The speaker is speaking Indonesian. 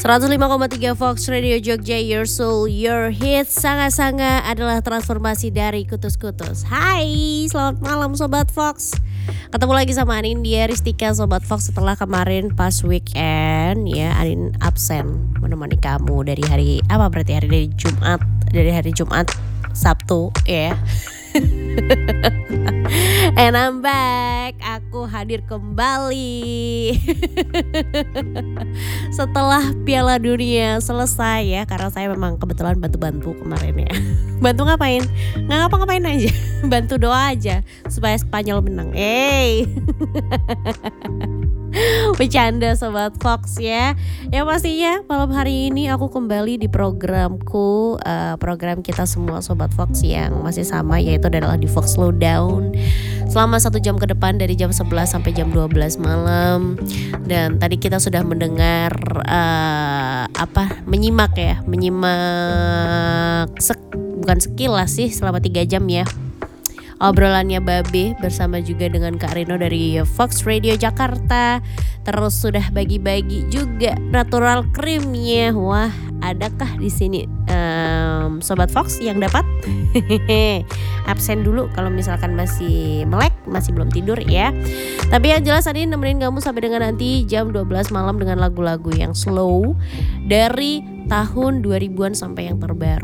105,3 Fox Radio Jogja, your soul, your hit. Sanga-sanga adalah transformasi dari kutus-kutus. Hai, selamat malam Sobat Fox. Ketemu lagi sama Anindya Ristika Sobat Fox setelah kemarin pas weekend ya, Anin absen menemani kamu dari hari apa berarti dari hari Jumat, Sabtu ya. And I'm back. Aku hadir kembali setelah Piala Dunia selesai ya, karena saya memang kebetulan bantu-bantu kemarin ya. Bantu ngapain? Nggak ngapa-ngapain aja. Bantu doa aja supaya Spanyol menang. Bercanda Sobat Fox ya. Yang pastinya malam hari ini aku kembali di programku, program kita semua Sobat Fox yang masih sama, yaitu adalah di Fox Lowdown selama 1 jam ke depan dari jam 11 sampai jam 12 malam. Dan tadi kita sudah mendengar menyimak bukan sekilas sih, selama 3 jam ya, obrolannya Babe bersama juga dengan Kak Rino dari Fox Radio Jakarta. Terus sudah bagi-bagi juga natural creamnya. Wah, adakah di sini Sobat Fox yang dapat? Absen dulu kalau misalkan masih melek, masih belum tidur ya. Tapi yang jelas tadi nemenin kamu sampai dengan nanti jam 12 malam dengan lagu-lagu yang slow dari tahun 2000-an sampai yang terbaru.